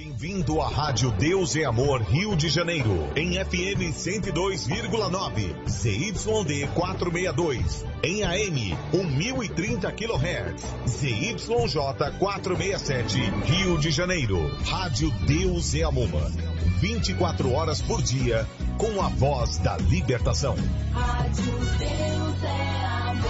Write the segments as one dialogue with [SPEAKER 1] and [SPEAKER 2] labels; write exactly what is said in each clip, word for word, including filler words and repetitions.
[SPEAKER 1] Bem-vindo à Rádio Deus é Amor Rio de Janeiro, em F M cento e dois vírgula nove, Z Y D quatrocentos e sessenta e dois, em A M mil e trinta quilohertz, Z Y J quatrocentos e sessenta e sete, Rio de Janeiro. Rádio Deus é Amor, vinte e quatro horas por dia, com a voz da libertação.
[SPEAKER 2] Rádio Deus é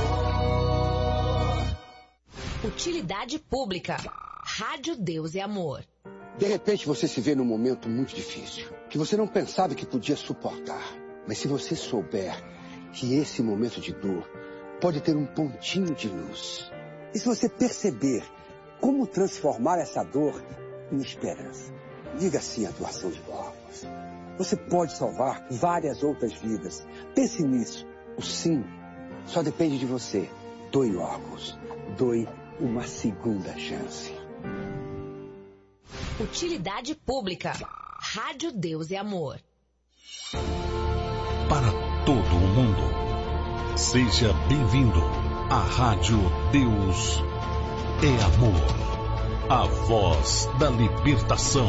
[SPEAKER 2] Amor.
[SPEAKER 3] Utilidade pública. Rádio Deus é Amor.
[SPEAKER 4] De repente você se vê num momento muito difícil, que você não pensava que podia suportar. Mas se você souber que esse momento de dor pode ter um pontinho de luz, e se você perceber como transformar essa dor em esperança, diga sim à doação de órgãos. Você pode salvar várias outras vidas. Pense nisso. O sim só depende de você. Doe órgãos. Doe uma segunda chance.
[SPEAKER 3] Utilidade pública. Rádio Deus é Amor.
[SPEAKER 5] Para todo o mundo, seja bem-vindo à Rádio Deus é Amor, a voz da libertação.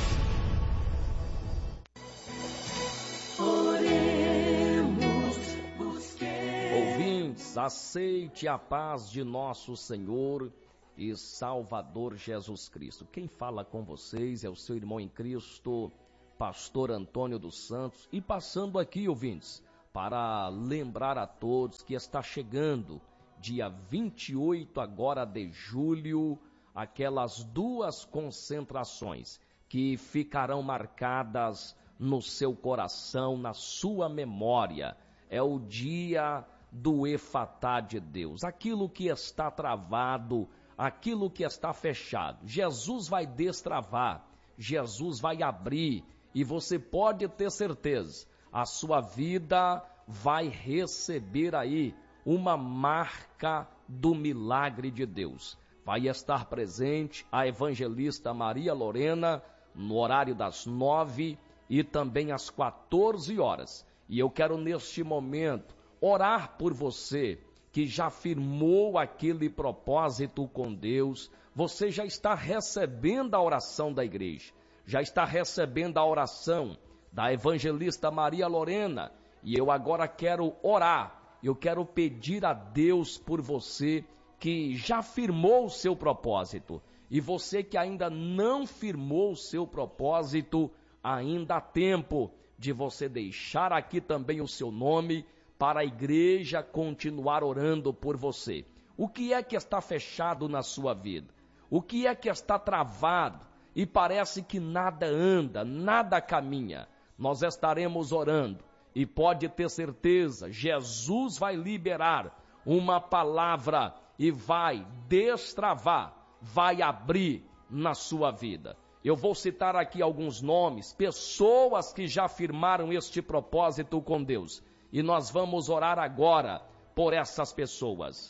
[SPEAKER 2] Oremos, busquemos.
[SPEAKER 6] Ouvintes, aceite a paz de nosso Senhor e Salvador Jesus Cristo. Quem fala com vocês é o seu irmão em Cristo, Pastor Antônio dos Santos, e passando aqui, ouvintes, para lembrar a todos que está chegando dia vinte e oito agora de julho, aquelas duas concentrações que ficarão marcadas no seu coração, na sua memória. É o dia do Efatá de Deus, aquilo que está travado, aquilo que está fechado. Jesus vai destravar, Jesus vai abrir, e você pode ter certeza, a sua vida vai receber aí uma marca do milagre de Deus. Vai estar presente a evangelista Maria Lorena no horário das nove e também às quatorze horas. E eu quero neste momento orar por você que já firmou aquele propósito com Deus. Você já está recebendo a oração da igreja, já está recebendo a oração da evangelista Maria Lorena, e eu agora quero orar, eu quero pedir a Deus por você que já firmou o seu propósito, e você que ainda não firmou o seu propósito, ainda há tempo de você deixar aqui também o seu nome, para a igreja continuar orando por você. O que é que está fechado na sua vida? O que é que está travado e parece que nada anda, nada caminha? Nós estaremos orando e pode ter certeza, Jesus vai liberar uma palavra e vai destravar, vai abrir na sua vida. Eu vou citar aqui alguns nomes, pessoas que já firmaram este propósito com Deus. E nós vamos orar agora por essas pessoas.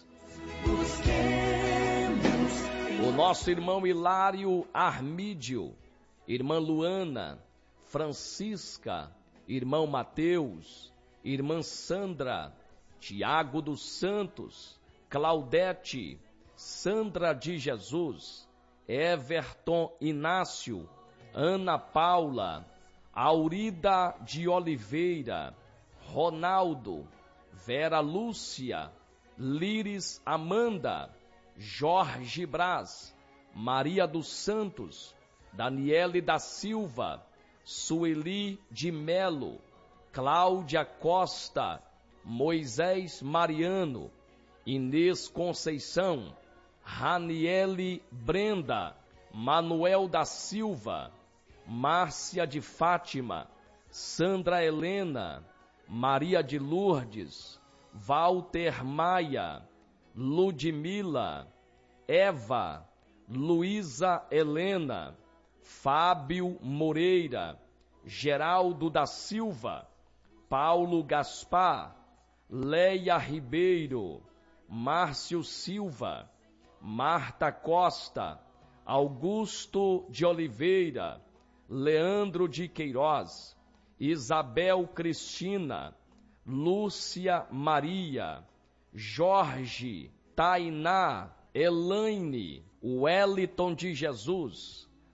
[SPEAKER 6] O nosso irmão Hilário Armídio, irmã Luana, Francisca, irmão Mateus, irmã Sandra, Tiago dos Santos, Claudete, Sandra de Jesus, Everton Inácio, Ana Paula, Aurida de Oliveira, Ronaldo, Vera Lúcia, Líris Amanda, Jorge Braz, Maria dos Santos, Daniele da Silva, Sueli de Melo, Cláudia Costa, Moisés Mariano, Inês Conceição, Raniele Brenda, Manuel da Silva, Márcia de Fátima, Sandra Helena, Maria de Lourdes, Walter Maia, Ludmila, Eva, Luísa Helena, Fábio Moreira, Geraldo da Silva, Paulo Gaspar, Leia Ribeiro, Márcio Silva, Marta Costa, Augusto de Oliveira, Leandro de Queiroz, Isabel Cristina, Lúcia Maria, Jorge, Tainá, Elaine, Wellington de Jesus,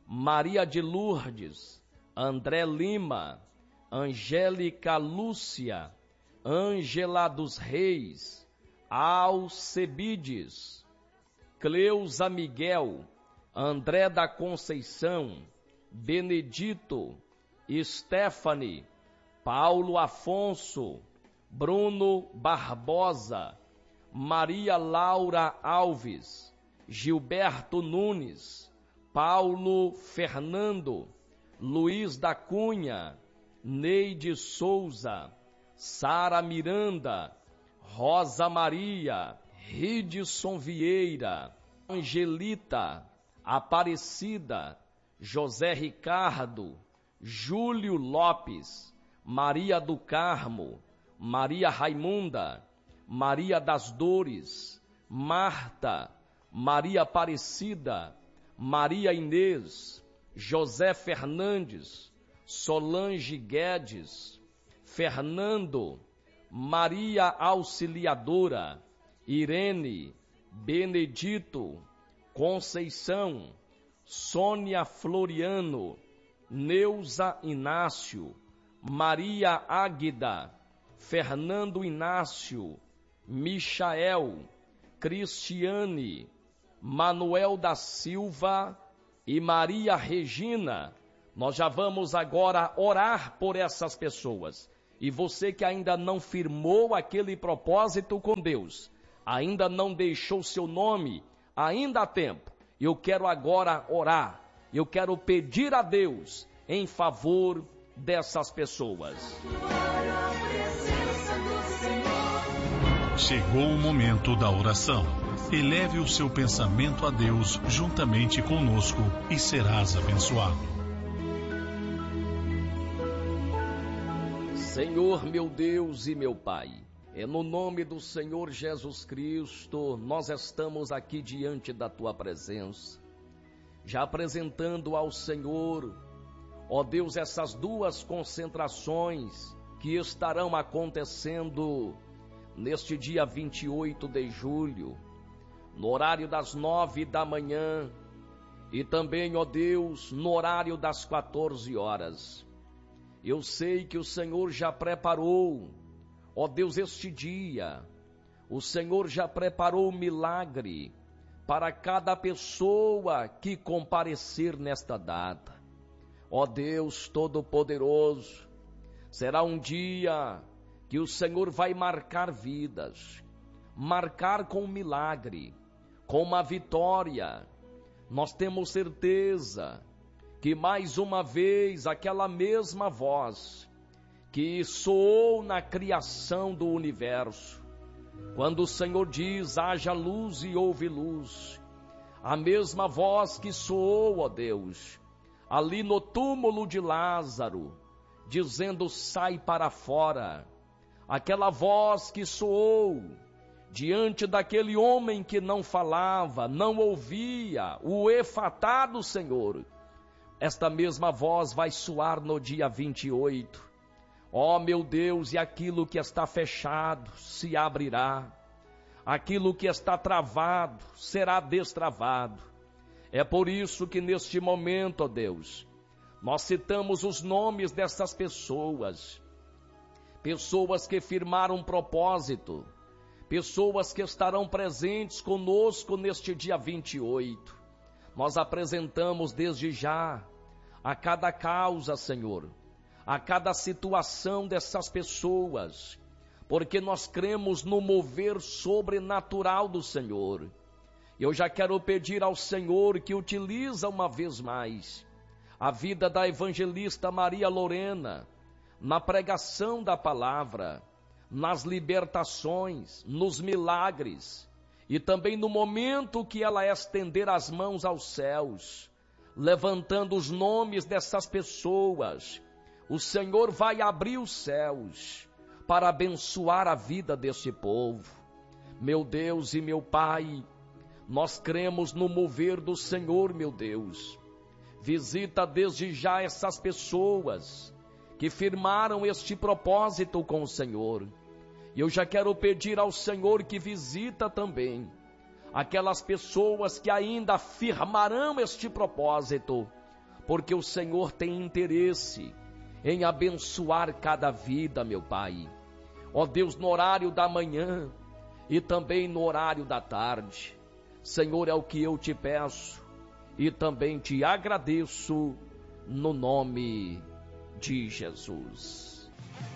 [SPEAKER 6] Maria de Lourdes, André Lima, Angélica Lúcia, Ângela dos Reis, Alcebides, Cleusa Miguel, André da Conceição, Benedito, Stephanie, Paulo Afonso, Bruno Barbosa, Maria Laura Alves, Gilberto Nunes, Paulo Fernando, Luiz da Cunha, Neide Souza, Sara Miranda, Rosa Maria, Ridson Vieira, Angelita, Aparecida, José Ricardo, Júlio Lopes, Maria do Carmo, Maria Raimunda, Maria das Dores, Marta, Maria Aparecida, Maria Inês, José Fernandes, Solange Guedes, Fernando, Maria Auxiliadora, Irene, Benedito, Conceição, Sônia Floriano, Neuza Inácio, Maria Águida, Fernando Inácio, Michael, Cristiane, Manuel da Silva e Maria Regina. Nós já vamos agora orar por essas pessoas. E você que ainda não firmou aquele propósito com Deus, ainda não deixou seu nome, ainda há tempo. Eu quero agora orar. Eu quero pedir a Deus em favor dessas pessoas.
[SPEAKER 5] Chegou o momento da oração. Eleve o seu pensamento a Deus juntamente conosco e serás abençoado.
[SPEAKER 6] Senhor, meu Deus e meu Pai, é no nome do Senhor Jesus Cristo, nós estamos aqui diante da Tua presença, já apresentando ao Senhor, ó Deus, essas duas concentrações que estarão acontecendo neste dia vinte e oito de julho, no horário das nove da manhã e também, ó Deus, no horário das quatorze horas. Eu sei que o Senhor já preparou, ó Deus, este dia. O Senhor já preparou o milagre para cada pessoa que comparecer nesta data. Ó Deus Todo-Poderoso, será um dia que o Senhor vai marcar vidas, marcar com um milagre, com uma vitória. Nós temos certeza que mais uma vez aquela mesma voz que soou na criação do universo, quando o Senhor diz, haja luz e houve luz, a mesma voz que soou, ó Deus, ali no túmulo de Lázaro, dizendo, sai para fora, aquela voz que soou diante daquele homem que não falava, não ouvia, o efatá do Senhor, esta mesma voz vai soar no dia vinte e oito. Ó meu Deus, e aquilo que está fechado se abrirá, aquilo que está travado será destravado. É por isso que neste momento, ó Deus, nós citamos os nomes dessas pessoas, pessoas que firmaram um propósito, pessoas que estarão presentes conosco neste dia vinte e oito. Nós apresentamos desde já a cada causa, Senhor, a cada situação dessas pessoas, porque nós cremos no mover sobrenatural do Senhor. Eu já quero pedir ao Senhor que utiliza uma vez mais a vida da evangelista Maria Lorena, na pregação da palavra, nas libertações, nos milagres, e também no momento que ela estender as mãos aos céus, levantando os nomes dessas pessoas, o Senhor vai abrir os céus para abençoar a vida desse povo. Meu Deus e meu Pai, nós cremos no mover do Senhor, meu Deus. Visita desde já essas pessoas que firmaram este propósito com o Senhor. E eu já quero pedir ao Senhor que visita também aquelas pessoas que ainda firmarão este propósito porque o Senhor tem interesse em abençoar cada vida, meu Pai. Ó Deus, no horário da manhã e também no horário da tarde. Senhor, é o que eu te peço e também te agradeço no nome de Jesus.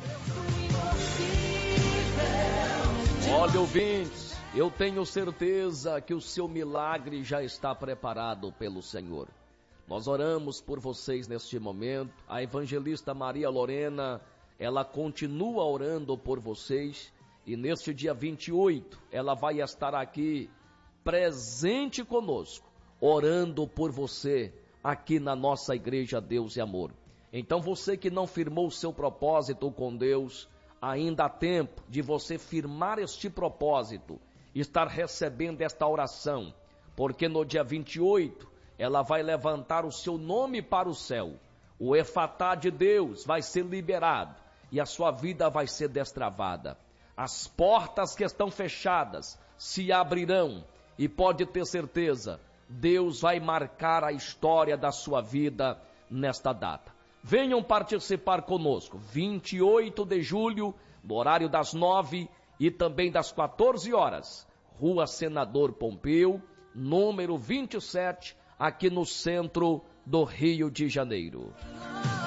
[SPEAKER 6] Olha, ouvintes, eu tenho certeza que o seu milagre já está preparado pelo Senhor. Nós oramos por vocês neste momento. A evangelista Maria Lorena, ela continua orando por vocês. E neste dia vinte e oito, ela vai estar aqui presente conosco, orando por você, aqui na nossa igreja Deus e Amor. Então você que não firmou o seu propósito com Deus, ainda há tempo de você firmar este propósito, estar recebendo esta oração, porque no dia vinte e oito, ela vai levantar o seu nome para o céu. O efatá de Deus vai ser liberado e a sua vida vai ser destravada. As portas que estão fechadas se abrirão e pode ter certeza, Deus vai marcar a história da sua vida nesta data. Venham participar conosco, vinte e oito de julho, no horário das nove e também das quatorze horas, Rua Senador Pompeu, número vinte e sete, aqui no centro do Rio de Janeiro.